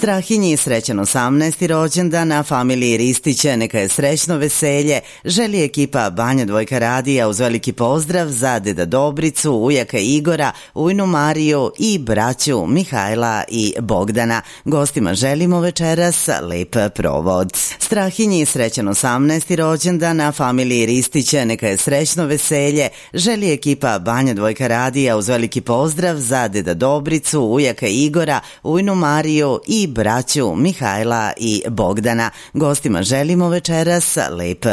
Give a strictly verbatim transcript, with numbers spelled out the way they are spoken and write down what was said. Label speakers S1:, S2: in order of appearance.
S1: Strahinji srećan osamnaesti rođendan, a familiji Ristića neka je srećno veselje, želi ekipa Banja Dvojka radija uz veliki pozdrav za deda Dobricu, ujaka Igora, ujnu Mariju i braću Mihajla i Bogdana. Gostima želimo večeras lep provod. Strahinji srećan osamnaesti rođendan, a familiji Ristića neka je srećno veselje, želi ekipa Banja Dvojka radija uz veliki pozdrav za deda Dobricu, ujaka Igora, ujnu Mariju i braću Mihajla i Bogdana. Gostima želimo večeras lep